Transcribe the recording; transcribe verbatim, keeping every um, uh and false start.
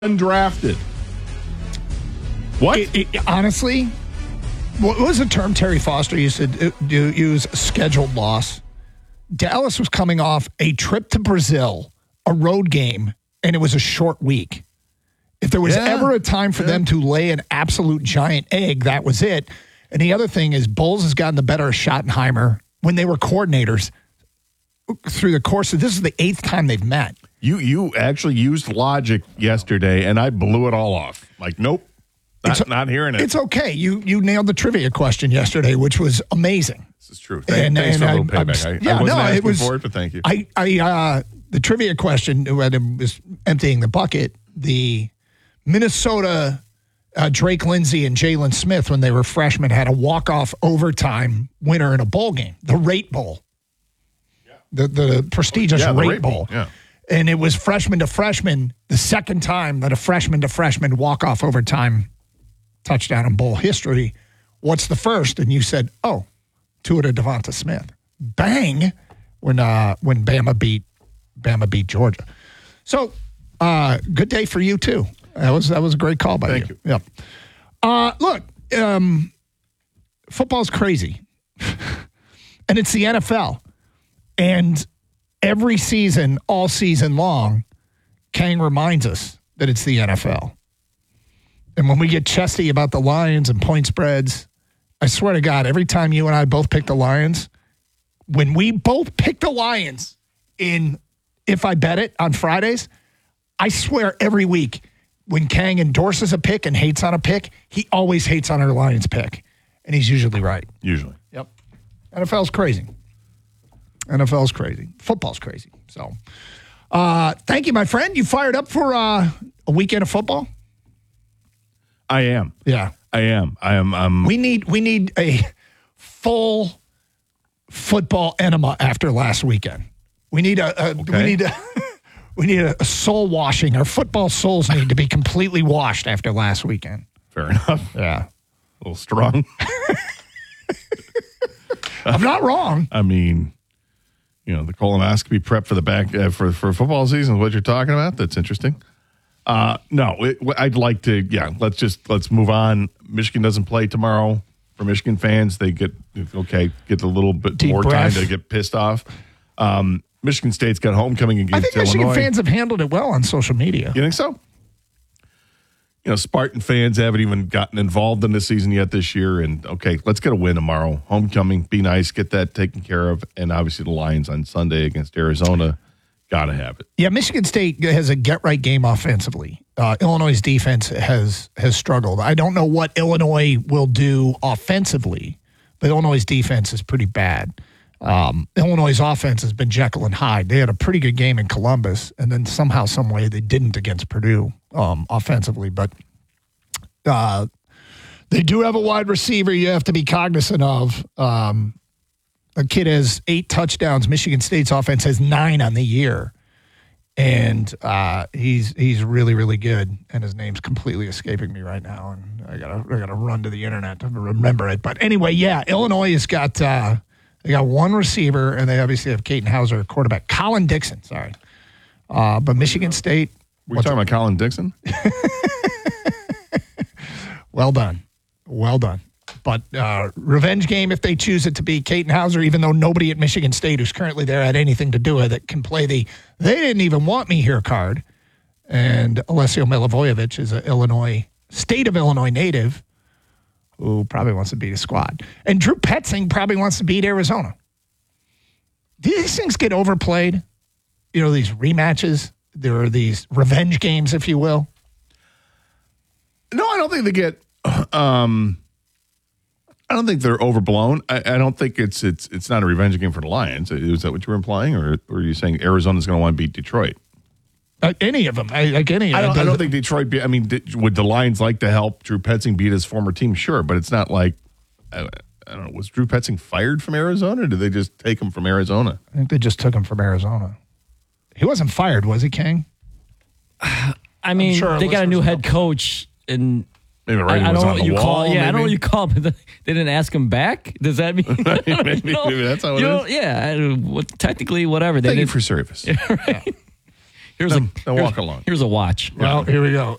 undrafted. What? It, it, honestly, what was the term Terry Foster used to do, use? Scheduled loss. Dallas was coming off a trip to Brazil, a road game, and it was a short week. If there was yeah. ever a time for yeah. them to lay an absolute giant egg, that was it. And the other thing is Bowles has gotten the better of Schottenheimer when they were coordinators through the course of this is the eighth time they've met. You you actually used logic yesterday, and I blew it all off. Like, nope, not, it's, not hearing it. It's okay. You you nailed the trivia question yesterday, which was amazing. This is true. Thank, and, thanks and for a little I, payback. I, yeah, I wasn't no, asking it was, for it, but thank you. I, I uh, the trivia question, when it was emptying the bucket, the Minnesota uh, Drake Lindsay and Jalen Smith, when they were freshmen, had a walk-off overtime winner in a bowl game, the Rate Bowl. Yeah. The, the prestigious yeah, the Rate, Rate Bowl. Bowl. Yeah. And it was freshman to freshman, the second time that a freshman to freshman walk-off overtime touchdown in bowl history. What's the first? And you said, oh, Tua to Devonta Smith. Bang, when uh, when Bama beat Bama beat Georgia. So, uh, good day for you, too. That was that was a great call by Thank you. you. Yeah. Uh, look, um, football's crazy. And it's the N F L. And every season, all season long, Kang reminds us that it's the N F L. And when we get chesty about the Lions and point spreads, I swear to God, every time you and I both pick the Lions, when we both pick the Lions in If I Bet It on Fridays, I swear every week when Kang endorses a pick and hates on a pick, he always hates on our Lions pick. And he's usually right. Usually. Yep. N F L's crazy. N F L's crazy. Football's crazy. So, uh, thank you, my friend. You fired up for uh, a weekend of football? I am. Yeah. I am. I am. Um, we need we need a full football enema after last weekend. We need a, a okay. we need a we need a, a soul washing. Our football souls need to be completely washed after last weekend. Fair enough. Yeah. A little strong. I'm not wrong. I mean, you know, the colonoscopy prep for the back uh, for for football season is what you're talking about. That's interesting. Uh, no, it, I'd like to. Yeah, let's just let's move on. Michigan doesn't play tomorrow. For Michigan fans, they get okay, get a little bit Deep more breath. time to get pissed off. Um, Michigan State's got homecoming against I think Illinois. Michigan fans have handled it well on social media. You think so? You know, Spartan fans haven't even gotten involved in the season yet this year. And, okay, let's get a win tomorrow. Homecoming, be nice, get that taken care of. And obviously the Lions on Sunday against Arizona, got to have it. Yeah, Michigan State has a get-right game offensively. Uh, Illinois' defense has has struggled. I don't know what Illinois will do offensively, but Illinois' defense is pretty bad. Um, Illinois' offense has been Jekyll and Hyde. They had a pretty good game in Columbus, and then somehow, some way, they didn't against Purdue um, offensively. But uh, they do have a wide receiver you have to be cognizant of. Um, a kid has eight touchdowns. Michigan State's offense has nine on the year. And uh, he's he's really, really good. And his name's completely escaping me right now. And I gotta I gotta run to the internet to remember it. But anyway, yeah, Illinois has got uh, – they got one receiver, and they obviously have Caden Hauser, quarterback. Colin Dixon, sorry. Uh, but Michigan State. Were you talking about Colin Dixon? Well done. Well done. But uh, revenge game, if they choose it to be Caden Hauser, even though nobody at Michigan State who's currently there had anything to do with it, can play the they didn't even want me here card. And Alessio Milivojevic is an Illinois, state of Illinois native, who probably wants to beat a squad. And Drew Petzing probably wants to beat Arizona. Do these things get overplayed? You know, these rematches? There are these revenge games, if you will. No, I don't think they get um, I don't think they're overblown. I, I don't think it's it's it's not a revenge game for the Lions. Is that what you were implying? Or, or are you saying Arizona's going to want to beat Detroit? Uh, any of them. I, like any I don't, I don't think Detroit, be, I mean, did, would the Lions like to help Drew Petzing beat his former team? Sure, but it's not like, I, I don't know, was Drew Petzing fired from Arizona or did they just take him from Arizona? I think they just took him from Arizona. He wasn't fired, was he, King? I mean, sure they got a new head coach, and maybe I, writing I was don't on know the what you wall. call. Yeah, maybe. I don't know what you call, but they didn't ask him back. Does that mean? maybe, you know, maybe that's how it you know, is. Yeah, I, what, technically, whatever. They Thank you didn't, for service. right? Here's Then- a then here's, walk along. Here's a watch. Well, here we go.